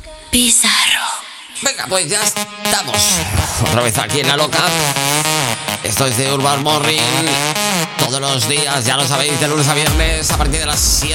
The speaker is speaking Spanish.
Pizarro. Venga, pues ya estamos otra vez aquí en La Loca. Esto es de Urban Morning. Todos los días, ya lo sabéis, de lunes a viernes a partir de las 7.